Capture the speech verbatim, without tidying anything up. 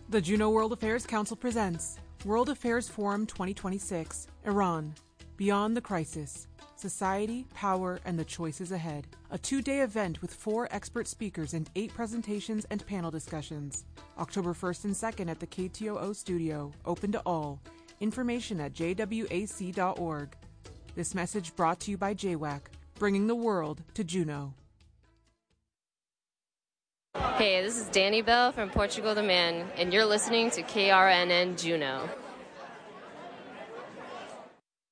The Juneau World Affairs Council presents World Affairs Forum twenty twenty-six, Iran, Beyond the Crisis, Society, Power, and the Choices Ahead. A two-day event with four expert speakers and eight presentations and panel discussions. October first and second at the K T O O studio, open to all. Information at j w a c dot org. This message brought to you by J W A C, bringing the world to Juneau. Hey, this is Danny Bell from Portugal the Man, and you're listening to K R N N Juneau.